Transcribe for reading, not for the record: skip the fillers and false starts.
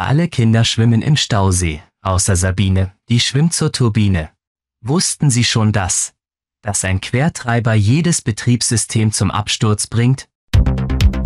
Alle Kinder schwimmen im Stausee, außer Sabine, die schwimmt zur Turbine. Wussten Sie schon dass ein Quertreiber jedes Betriebssystem zum Absturz bringt?